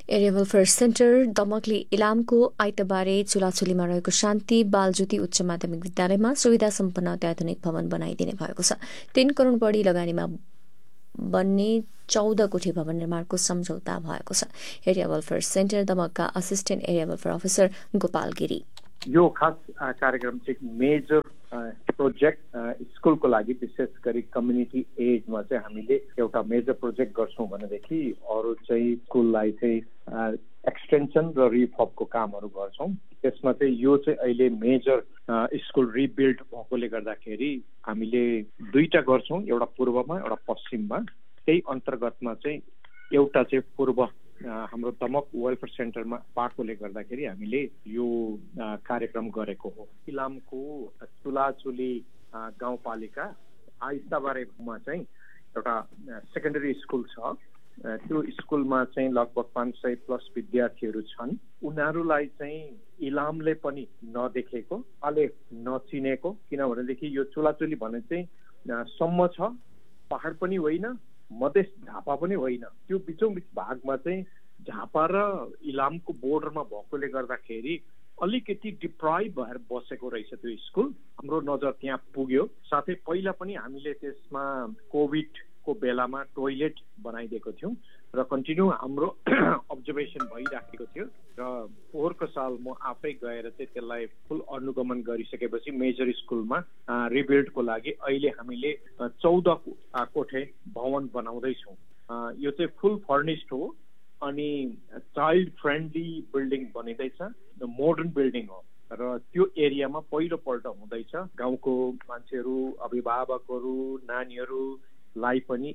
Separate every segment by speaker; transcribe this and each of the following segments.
Speaker 1: Area welfare centre दमकले इलामको आइतबारे चुलाचुलीमा रहेको शान्ति बालज्योति उच्च माध्यमिक विद्यालयमा सुविधा सम्पन्न अत्याधुनिक भवन बनाइदिने भएको छ। 3 करोड़ बढी लगानीमा बन्ने 14 कोठी भवन निर्माणको सम्झौता भएको छ। Area welfare centre दमकका assistant area welfare officer Gopal Giri,
Speaker 2: यो खास कार्यक्रम चाहिँ मेजर प्रोजेक्ट स्कुलको लागि विशेष गरी कम्युनिटी एजमा चाहिँ हामीले एउटा मेजर प्रोजेक्ट गर्छौँ भनेदेखि अरू चाहिँ स्कुललाई चाहिँ एक्सटेन्सन र रिफर्बको कामहरू गर्छौँ। त्यसमा चाहिँ यो चाहिँ अहिले मेजर स्कुल रिबिल्ड भएकोले गर्दाखेरि हामीले 2टा गर्छौँ, एउटा पूर्वमा एउटा पश्चिममा। त्यही अन्तर्गतमा चाहिँ एउटा चाहिँ पूर्व हाम्रो दमक वेलफेयर सेन्टरमा पाएकोले गर्दाखेरि हामीले यो कार्यक्रम गरेको हो। इलामको चुलाचुली गाउँपालिका आइतबारेमा चाहिँ एउटा सेकेन्डरी स्कुल छ। त्यो स्कुलमा चाहिँ लगभग 500 प्लस विद्यार्थीहरू छन्। उनीहरूलाई चाहिँ इलामले पनि नदेखेको, अहिले नचिनेको, किनभनेदेखि यो चुलाचुली भने चाहिँ सम्म छ, पहाड पनि होइन, मधेस झापा पनि होइन, त्यो बिचौँ बिच भागमा चाहिँ झापा र इलामको बोर्डरमा भएकोले गर्दाखेरि अलिकति डिप्राइभ भएर बसेको रहेछ त्यो स्कुल। हाम्रो नजर त्यहाँ पुग्यो। साथै पहिला पनि हामीले त्यसमा कोभिडको बेलामा टोयलेट बनाइदिएको थियौँ र कन्टिन्यू हाम्रो अब्जर्भेसन भइराखेको थियो र पोहोरको साल म आफै गएर चाहिँ त्यसलाई फुल अनुगमन गरिसकेपछि मेजर स्कुलमा रिबिल्डको लागि अहिले हामीले 14 कोठे भवन बनाउँदैछौँ। यो चाहिँ फुल फर्निस्ड हो अनि चाइल्ड फ्रेन्डली बिल्डिङ बनिँदैछ, मोडर्न बिल्डिङ हो र त्यो एरियामा पहिलोपल्ट हुँदैछ। गाउँको मान्छेहरू, अभिभावकहरू, नानीहरूलाई पनि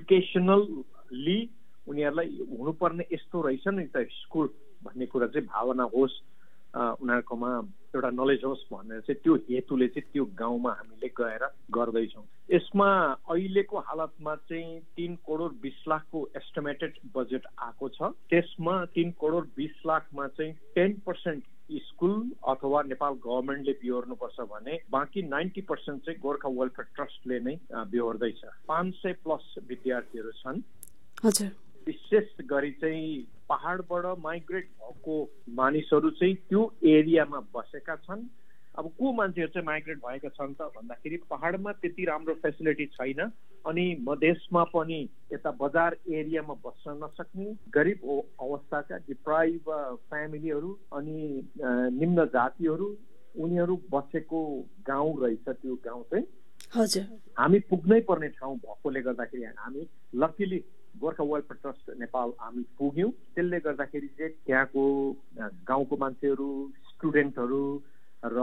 Speaker 2: एजुकेसनली उनीहरूलाई हुनुपर्ने यस्तो रहेछ नि त स्कुल भन्ने कुरा चाहिँ भावना होस्, उनीहरूकोमा एउटा नलेज होस् भनेर चाहिँ त्यो हेतुले चाहिँ त्यो गाउँमा हामीले गएर गर्दैछौँ। यसमा अहिलेको हालतमा चाहिँ 3 करोड 20 लाखको एस्टिमेटेड बजेट आएको छ। त्यसमा 3 करोड 20 लाखमा चाहिँ 10% स्कुल अथवा नेपाल गभर्मेन्टले बिहोर्नुपर्छ भने बाँकी 90% चाहिँ गोर्खा वेलफेयर ट्रस्टले नै बिहोर्दैछ। 500 प्लस विद्यार्थीहरू छन्।
Speaker 1: हजुर,
Speaker 2: विशेष गरी चाहिँ पहाडबाट माइग्रेट भएको मानिसहरू चाहिँ त्यो एरियामा बसेका छन्। अब को मान्छेहरू चाहिँ माइग्रेट भएका छन् त भन्दाखेरि पहाडमा त्यति राम्रो फेसिलिटी छैन अनि मधेसमा पनि यता बजार एरियामा बस्न नसक्ने गरिब अवस्थाका डिप्राइभ फ्यामिलीहरू अनि निम्न जातिहरू उनीहरू बसेको गाउँ रहेछ। त्यो गाउँ चाहिँ
Speaker 1: हजुर
Speaker 2: हामी पुग्नै पर्ने ठाउँ भएकोले गर्दाखेरि हामी luckily Gorkha welfare trust Nepal हामी पुग्यौँ। त्यसले गर्दाखेरि चाहिँ त्यहाँको गाउँको मान्छेहरू, स्टुडेन्टहरू र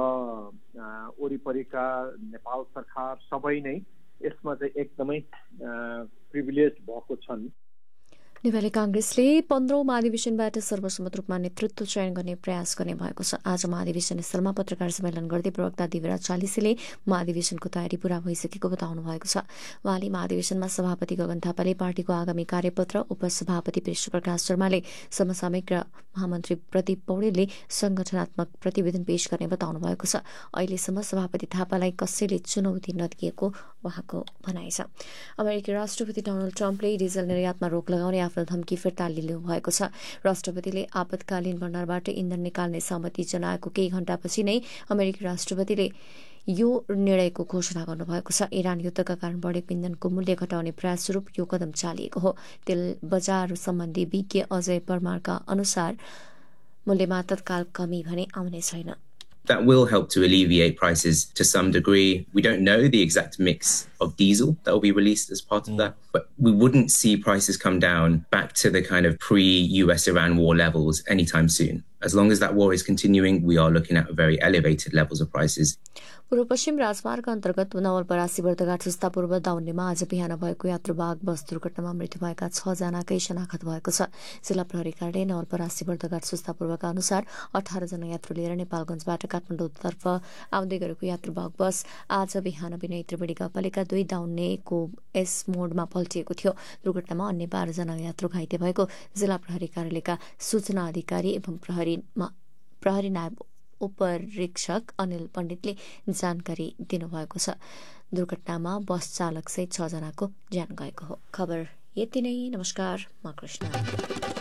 Speaker 2: वरिपरिका नेपाल सरकार सबै नै यसमा चाहिँ एकदमै प्रिभिलेज भएको छन्।
Speaker 1: नेपाली कांग्रेसले 15औं महाधिवेशनबाट सर्वसम्मत रूपमा नेतृत्व चयन गर्ने प्रयास गर्ने भएको छ। आज महाधिवेशन स्थलमा पत्रकार सम्मेलन गर्दै प्रवक्ता देवराज चालिसेले महाधिवेशनको तयारी पूरा भइसकेको बताउनु भएको छ। वहाँले महाधिवेशनमा सभापति गगन थापाले पार्टीको आगामी कार्यपत्र, उपसभापति विश्वप्रकाश शर्माले समसामयिक र महामन्त्री प्रदीप पौडेलले संगठनात्मक प्रतिवेदन पेश गर्ने बताउनु भएको छ। अहिलेसम्म सभापति थापालाई कसैले चुनौती नदिएको उहाँको भनाइ छ। अमेरिकी राष्ट्रपति डोनाल्ड ट्रम्पले डिजल निर्यातमा रोक लगाउने आफ्नो धम्की फिर्ता लिनु भएको छ। राष्ट्रपतिले आपतकालीन भण्डारबाट इन्धन निकाल्ने सहमति जनाएको केही घण्टापछि नै अमेरिकी राष्ट्रपतिले यो निर्णयको घोषणा गर्नुभएको छ। इरान युद्धका कारण बढेको इन्धनको मूल्य घटाउने प्रयास स्वरूप यो कदम चालिएको हो। तेल बजार सम्बन्धी विज्ञ अजय परमारका अनुसार मूल्यमा तत्काल कमी भने आउने छैन।
Speaker 3: That will help to alleviate prices to some degree. We don't know the exact mix of diesel that will be released as part of that, but we wouldn't see prices come down back to the kind of pre-US-Iran war levels anytime soon. As long as that war is continuing, we are looking at very elevated levels of prices.
Speaker 1: पूर्व पश्चिम राजमार्ग अन्तर्गत नवलपरासी बर्दघाट सुस्ता पूर्व दाउन्नेमा आज बिहान भएको यात्रुवाहक बस दुर्घटनामा मृत्यु भएका 6 जनाकै शनाखत भएको छ। जिल्ला प्रहरी कार्यालय नवलपरासी बर्दघाट सुस्ता पूर्वका अनुसार 18 जना यात्रु लिएर नेपालगञ्जबाट काठमाडौँतर्फ आउँदै गरेको यात्रुवाहक बस आज बिहान विनय त्रिवेणी गाउँपालिका 2 दाउन्नेको एस मोडमा पल्टिएको थियो। दुर्घटनामा अन्य 12 जना यात्रु घाइते भएको जिल्ला प्रहरी कार्यालयका सूचना अधिकारी एवं प्रहरी नायब उपरीक्षक अनिल पण्डितले जानकारी दिनुभएको छ। दुर्घटनामा बस चालक सहित 6 जनाको ज्यान गएको हो। खबर यति नै। नमस्कार, म कृष्ण।